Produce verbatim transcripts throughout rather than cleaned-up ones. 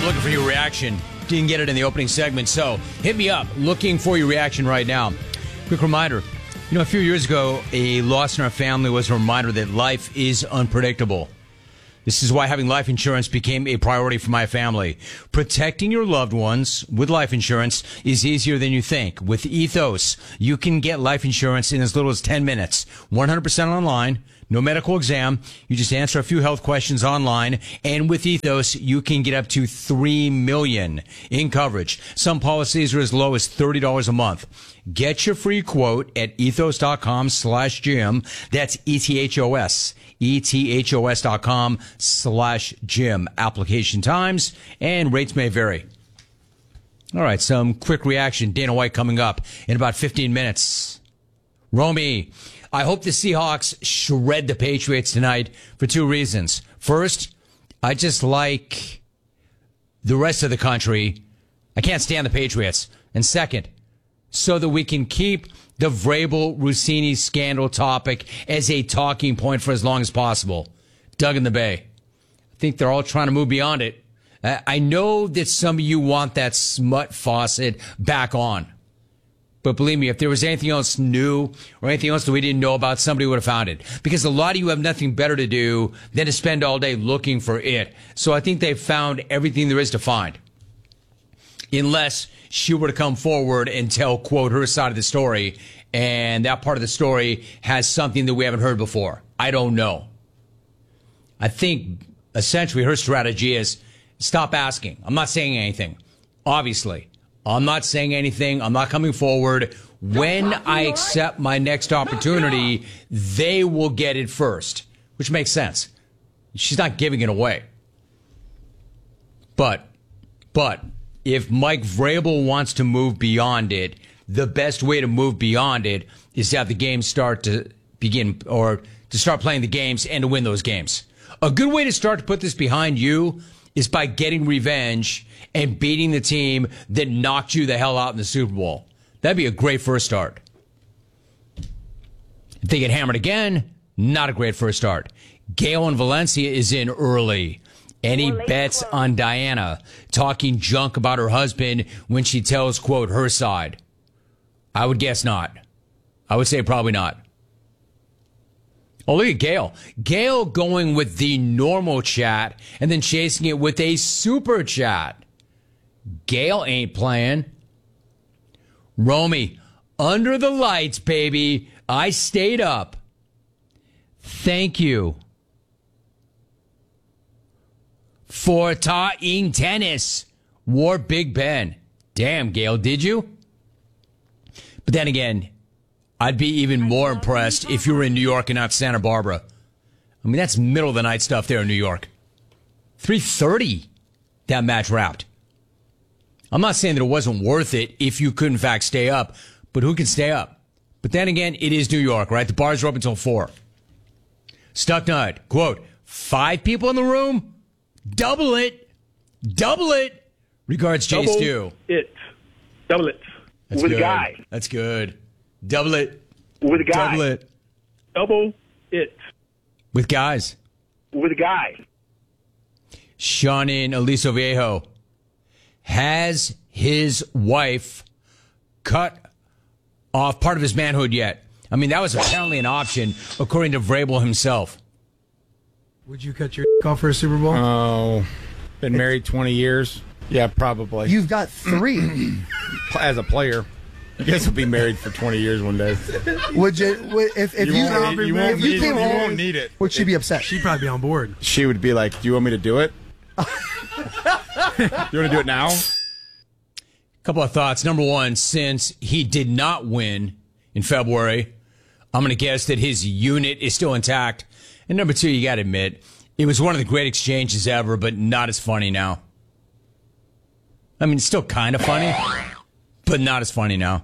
looking for your reaction. Didn't get it in the opening segment, so hit me up. Looking for your reaction right now. Quick reminder. You know, a few years ago, a loss in our family was a reminder that life is unpredictable. This is why having life insurance became a priority for my family. Protecting your loved ones with life insurance is easier than you think. With Ethos, you can get life insurance in as little as ten minutes. one hundred percent online. No medical exam. You just answer a few health questions online. And with Ethos, you can get up to three million dollars in coverage. Some policies are as low as thirty dollars a month. Get your free quote at ethos.com slash Jim. That's E T H O S. E T H O S dot com slash Jim. Application times and rates may vary. All right, some quick reaction. Dana White coming up in about fifteen minutes. Romy, I hope the Seahawks shred the Patriots tonight for two reasons. First, I just like the rest of the country. I can't stand the Patriots. And second, so that we can keep the Vrabel-Rossini scandal topic as a talking point for as long as possible. Doug in the Bay. I think they're all trying to move beyond it. I know that some of you want that smut faucet back on. But believe me, if there was anything else new or anything else that we didn't know about, somebody would have found it. Because a lot of you have nothing better to do than to spend all day looking for it. So I think they've found everything there is to find. Unless she were to come forward and tell, quote, her side of the story, and that part of the story has something that we haven't heard before. I don't know. I think essentially her strategy is stop asking. I'm not saying anything. Obviously. I'm not saying anything. I'm not coming forward. When I accept my next opportunity, they will get it first, which makes sense. She's not giving it away. But, but, if Mike Vrabel wants to move beyond it, the best way to move beyond it is to have the games start to begin, or to start playing the games and to win those games. A good way to start to put this behind you is by getting revenge and beating the team that knocked you the hell out in the Super Bowl. That'd be a great first start. If they get hammered again, not a great first start. Gail in Valencia is in early. Any bets on Diana talking junk about her husband when she tells, quote, her side? I would guess not. I would say probably not. Oh, look at Gail. Gail going with the normal chat and then chasing it with a super chat. Gail ain't playing. Romy, under the lights, baby. I stayed up. Thank you for talking tennis. Wore Big Ben. Damn, Gail, did you? But then again, I'd be even more impressed if you were in New York and not Santa Barbara. I mean, that's middle of the night stuff there in New York. three thirty, that match wrapped. I'm not saying that it wasn't worth it if you could, in fact, stay up. But who can stay up? But then again, it is New York, right? The bars are open until four. Stuck Nut, quote, five people in the room? Double it. Double it. Regards, Jay Double Stu. it. Double it. That's With good. a guy. That's good. Double it. With a guy. Double it. Double it. With guys. With a guy. Sean in Aliso Viejo. Has his wife cut off part of his manhood yet? I mean, that was apparently an option, according to Vrabel himself. Would you cut your off for a Super Bowl? Oh, been married twenty years. Yeah, probably. You've got three. As a player. I guess I'll be married for twenty years one day. Would you, if, if You you, won't need- you won't if you need- came you home, won't need it. would she be upset? She'd probably be on board. She would be like, do you want me to do it? You want to do it now? Couple of thoughts. Number one, since he did not win in February, I'm going to guess that his unit is still intact. And number two, you got to admit, it was one of the great exchanges ever, but not as funny now. I mean, it's still kind of funny, but not as funny now.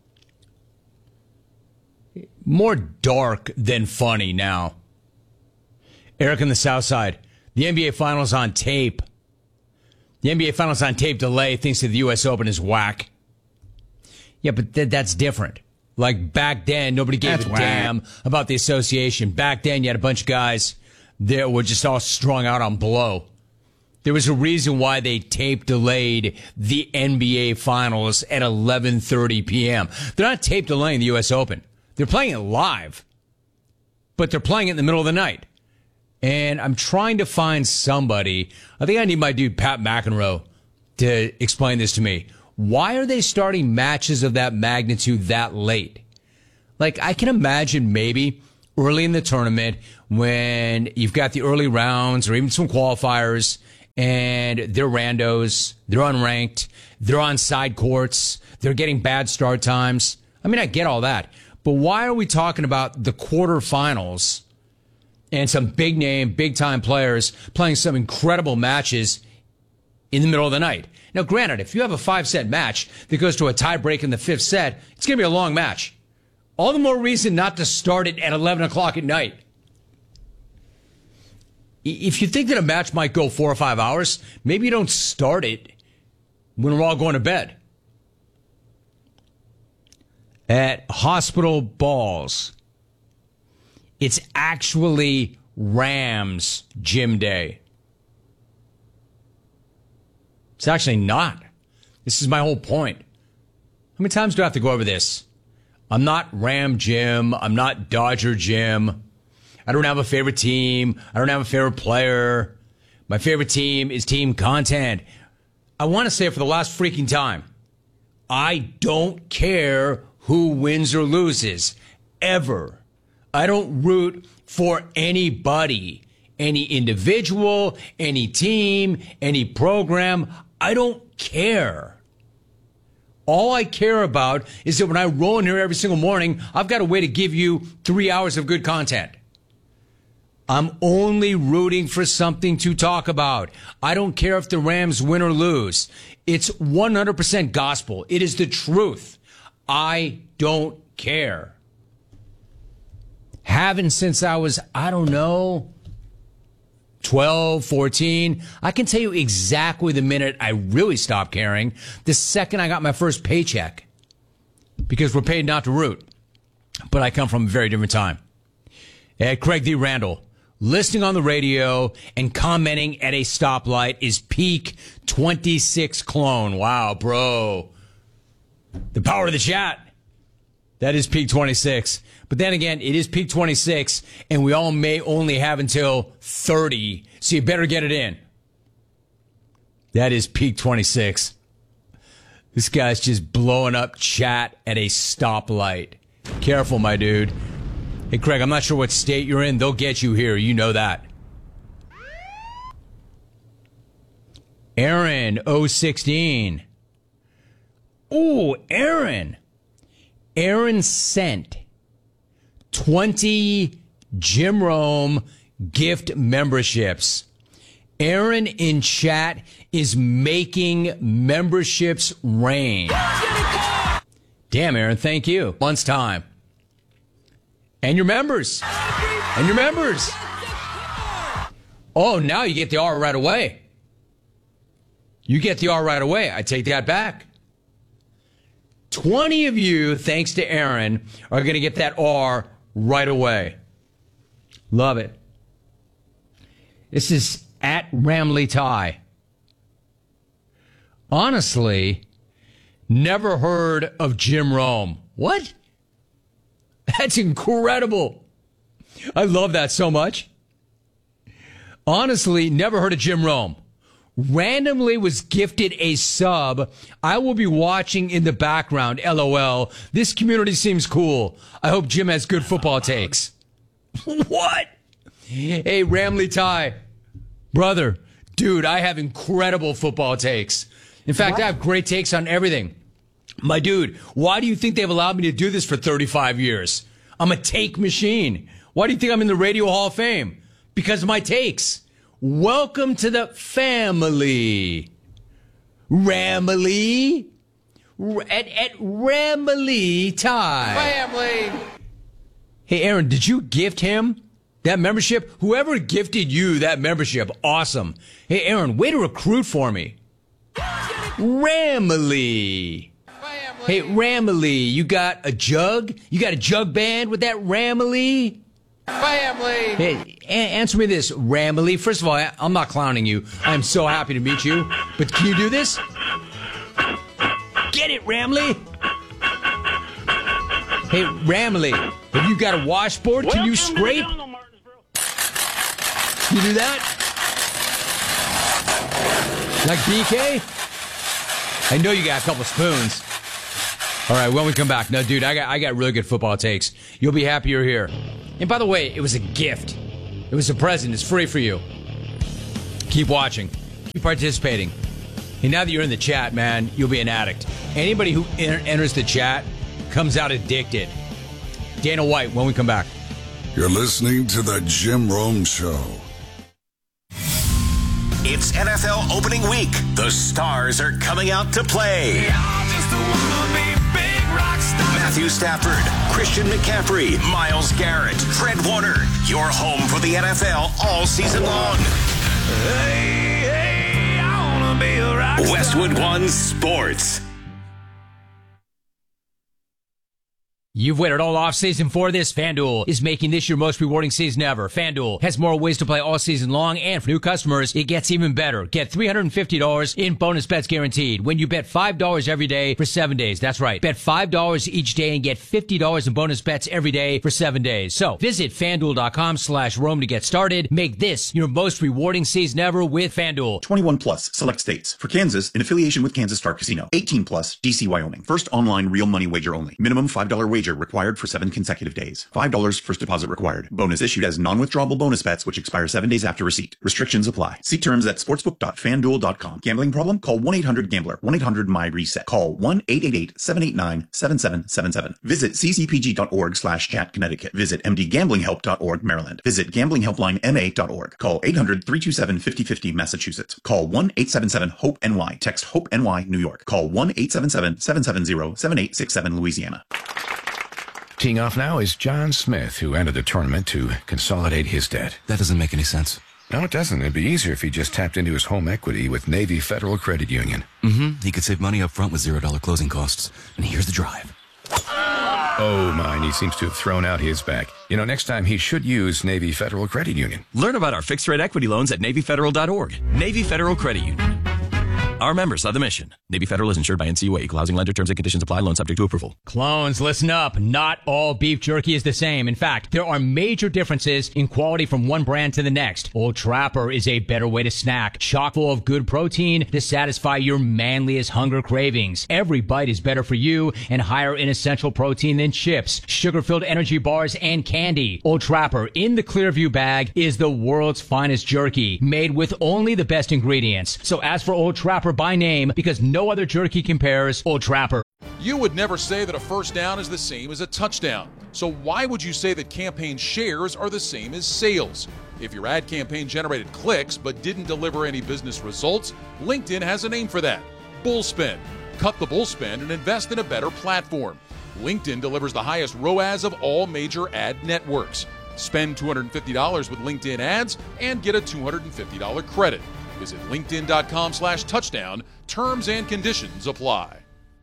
More dark than funny now. Eric in the South Side. The N B A Finals on tape. The N B A Finals on tape delay thinks that the U S Open is whack. Yeah, but th- that's different. Like back then, nobody gave That's a whack. damn about the association. Back then, you had a bunch of guys that were just all strung out on blow. There was a reason why they tape delayed the N B A Finals at eleven thirty p.m. They're not tape delaying the U S Open. They're playing it live, but they're playing it in the middle of the night. And I'm trying to find somebody. I think I need my dude Pat McEnroe to explain this to me. Why are they starting matches of that magnitude that late? Like, I can imagine maybe early in the tournament when you've got the early rounds or even some qualifiers and they're randos, they're unranked, they're on side courts, they're getting bad start times. I mean, I get all that. But why are we talking about the quarterfinals and some big name, big time players playing some incredible matches in the middle of the night? Now, granted, if you have a five set match that goes to a tie break in the fifth set, it's going to be a long match. All the more reason not to start it at eleven o'clock at night. If you think that a match might go four or five hours, maybe you don't start it when we're all going to bed. At Hospital Balls, it's actually Rams gym day. It's actually not. This is my whole point. How many times do I have to go over this? I'm not Ram Jim. I'm not Dodger Jim. I don't have a favorite team. I don't have a favorite player. My favorite team is team content. I want to say it for the last freaking time. I don't care who wins or loses. Ever. I don't root for anybody. Any individual, any team, any program. I don't care. All I care about is that when I roll in here every single morning, I've got a way to give you three hours of good content. I'm only rooting for something to talk about. I don't care if the Rams win or lose. It's one hundred percent gospel. It is the truth. I don't care. Haven't since I was, I don't know, twelve, fourteen. I can tell you exactly the minute I really stopped caring. The second I got my first paycheck. Because we're paid not to root. But I come from a very different time. At Craig D. Randall, listening on the radio and commenting at a stoplight is peak twenty-six clone. Wow, bro. The power of the chat. That is peak twenty-six. But then again, it is peak twenty-six, and we all may only have until thirty, so you better get it in. That is peak twenty-six. This guy's just blowing up chat at a stoplight. Careful, my dude. Hey, Craig, I'm not sure what state you're in. They'll get you here. You know that. Aaron, oh sixteen. Ooh, Aaron. Aaron sent twenty Jim Rome gift memberships. Aaron in chat is making memberships rain. Damn, Aaron, thank you. Month's time. And your members. And your members. Oh, now you get the R right away. You get the R right away. I take that back. twenty of you, thanks to Aaron, are going to get that R right away. Love it. This is at Ramley Tie. Honestly, never heard of Jim Rome. What? That's incredible. I love that so much. Honestly, never heard of Jim Rome. Randomly was gifted a sub. I will be watching in the background. LOL. This community seems cool. I hope Jim has good football takes. What? Hey, Ramley Ty. Brother, dude, I have incredible football takes. In fact, what? I have great takes on everything. My dude, why do you think they've allowed me to do this for thirty-five years? I'm a take machine. Why do you think I'm in the Radio Hall of Fame? Because of my takes. Welcome to the family. Ramley. At, at Ramley Ty. Family. Hey, Aaron, did you gift him that membership? Whoever gifted you that membership, awesome. Hey, Aaron, way to recruit for me. Ramley. Hey, Ramley, you got a jug? You got a jug band with that Ramley? Family. Hey, a- answer me this, Ramley. First of all, I- I'm not clowning you. I'm so happy to meet you. But can you do this? Get it, Ramley. Hey, Ramley, have you got a washboard? Can you scrape? Can you do that? Like B K? I know you got a couple spoons. All right, when we come back. No, dude, I got I got really good football takes. You'll be happy you're here. And by the way, it was a gift. It was a present. It's free for you. Keep watching. Keep participating. And now that you're in the chat, man, you'll be an addict. Anybody who enter- enters the chat comes out addicted. Dana White, when we come back. You're listening to the Jim Rome Show. It's N F L opening week. The stars are coming out to play. Matthew Stafford, Christian McCaffrey, Myles Garrett, Fred Warner. Your home for the N F L all season long. Hey, hey, I wanna be a rock star. Westwood One Sports. You've waited all offseason for this. FanDuel is making this your most rewarding season ever. FanDuel has more ways to play all season long, and for new customers, it gets even better. Get three hundred fifty dollars in bonus bets guaranteed when you bet five dollars every day for seven days. That's right. Bet five dollars each day and get fifty dollars in bonus bets every day for seven days. So visit FanDuel.com slash Rome to get started. Make this your most rewarding season ever with FanDuel. twenty-one plus, select states. For Kansas, in affiliation with Kansas Star Casino. eighteen plus, D C, Wyoming. First online real money wager only. Minimum five dollars wager required for seven consecutive days. five dollars first deposit required. Bonus issued as non-withdrawable bonus bets which expire seven days after receipt. Restrictions apply. See terms at sportsbook dot fan duel dot com. Gambling problem? Call one eight hundred gambler. one eight hundred my reset. Call one eight eight eight, seven eight nine, seven seven seven seven. Visit c c p g dot org slash chat Connecticut. Visit m d gambling help dot org Maryland. Visit gambling helpline m a dot org. Call eight hundred, three two seven, five oh five oh Massachusetts. Call one eight seven seven, hope N Y. Text HOPE N Y New York. Call one eight seven seven, seven seven zero, seven eight six seven Louisiana. Teeing off now is John Smith, who entered the tournament to consolidate his debt. That doesn't make any sense. No, it doesn't. It'd be easier if he just tapped into his home equity with Navy Federal Credit Union. Mm-hmm. He could save money up front with zero dollar closing costs. And here's the drive. Oh, mine. He seems to have thrown out his back. You know, next time he should use Navy Federal Credit Union. Learn about our fixed-rate equity loans at navy federal dot org. Navy Federal Credit Union. Our members of the mission. Navy Federal is insured by N C U A. Equal housing lender. Terms and conditions apply. Loan subject to approval. Clones, listen up. Not all beef jerky is the same. In fact, there are major differences in quality from one brand to the next. Old Trapper is a better way to snack. Chock full of good protein to satisfy your manliest hunger cravings. Every bite is better for you and higher in essential protein than chips, sugar-filled energy bars, and candy. Old Trapper in the Clearview bag is the world's finest jerky, made with only the best ingredients. So ask for Old Trapper by name because no other jerky compares. Old Trapper. You would never say that a first down is the same as a touchdown. So why would you say that campaign shares are the same as sales? If your ad campaign generated clicks but didn't deliver any business results, LinkedIn has a name for that. Bullspend. Cut the bullspend and invest in a better platform. LinkedIn delivers the highest R O A S of all major ad networks. Spend two hundred fifty dollars with LinkedIn ads and get a two hundred fifty dollars credit. Visit linkedin.com slash touchdown. Terms and conditions apply.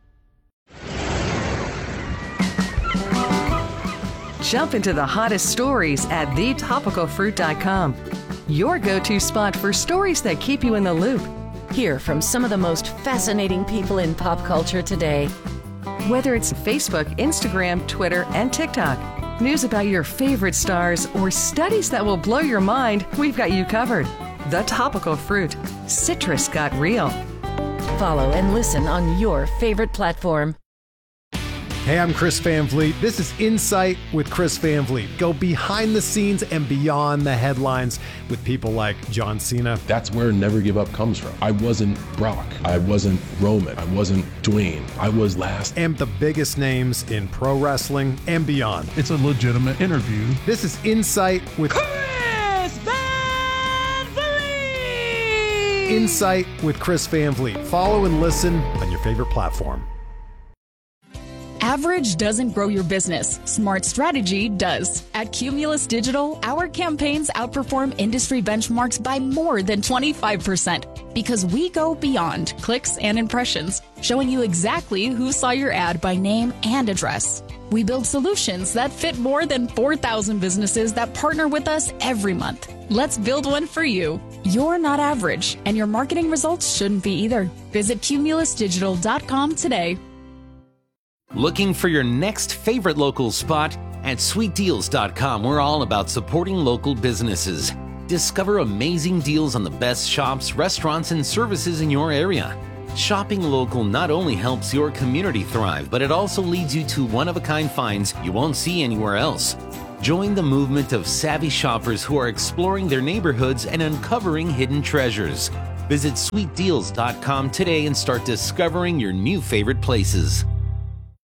Jump into the hottest stories at the topical fruit dot com. Your go-to spot for stories that keep you in the loop. Hear from some of the most fascinating people in pop culture today. Whether it's Facebook, Instagram, Twitter, and TikTok, news about your favorite stars, or studies that will blow your mind, we've got you covered. The Topical Fruit. Citrus got real. Follow and listen on your favorite platform. Hey, I'm Chris Van Vliet. This is Insight with Chris Van Vliet. Go behind the scenes and beyond the headlines with people like John Cena. That's where Never Give Up comes from. I wasn't Brock. I wasn't Roman. I wasn't Dwayne. I was last. And the biggest names in pro wrestling and beyond. It's a legitimate interview. This is Insight with Chris Van Vliet. Insight with Chris Van Vliet. Follow and listen on your favorite platform. Average doesn't grow your business. Smart strategy does. At Cumulus Digital, our campaigns outperform industry benchmarks by more than twenty-five percent because we go beyond clicks and impressions, showing you exactly who saw your ad by name and address. We build solutions that fit more than four thousand businesses that partner with us every month. Let's build one for you. You're not average, and your marketing results shouldn't be either. Visit cumulus digital dot com today. Looking for your next favorite local spot? At sweet deals dot com, we're all about supporting local businesses. Discover amazing deals on the best shops, restaurants, and services in your area. Shopping local not only helps your community thrive, but it also leads you to one-of-a-kind finds you won't see anywhere else. Join the movement of savvy shoppers who are exploring their neighborhoods and uncovering hidden treasures. Visit sweet deals dot com today and start discovering your new favorite places.